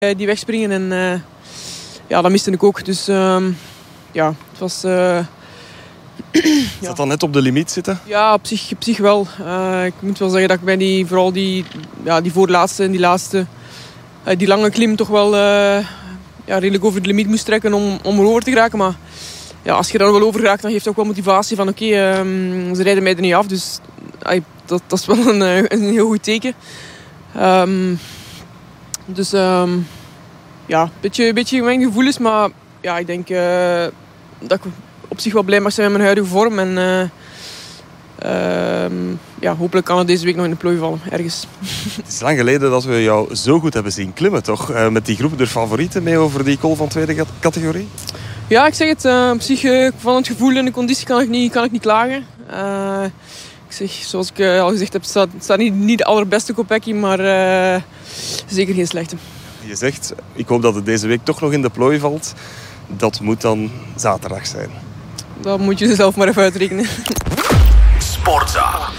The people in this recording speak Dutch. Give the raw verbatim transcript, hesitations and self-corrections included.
die wegspringen en uh, ja, dat miste ik ook. Dus uh, ja, het was... Uh, Is dat ja. dan net op de limiet zitten? Ja, op zich, op zich wel. Uh, ik moet wel zeggen dat ik bij die, vooral die, ja, die voorlaatste en die laatste, uh, die lange klim toch wel uh, ja, redelijk over de limiet moest trekken om, om erover te geraken. Maar ja, als je er wel over raakt, dan geeft het ook wel motivatie van oké, okay, um, ze rijden mij er niet af. Dus uh, dat, dat is wel een, een heel goed teken. Um, dus um, ja, een beetje, beetje gemengde gevoelens, maar ja, ik denk uh, dat ik op zich wel blij mag zijn met mijn huidige vorm. En uh, uh, ja, hopelijk kan het deze week nog in de plooi vallen, ergens. Het is lang geleden dat we jou zo goed hebben zien klimmen, toch? Uh, met die groep der favorieten mee over die col van tweede categorie? Ja, ik zeg het. Uh, op zich, uh, van het gevoel en de conditie kan ik niet, kan ik niet klagen. Uh, ik zeg, zoals ik uh, al gezegd heb, het staat, het staat niet, niet de allerbeste Kopecky, maar uh, zeker geen slechte. Je zegt, ik hoop dat het deze week toch nog in de plooi valt. Dat moet dan zaterdag zijn. Dat moet je zelf maar even uitrekenen. Sportza.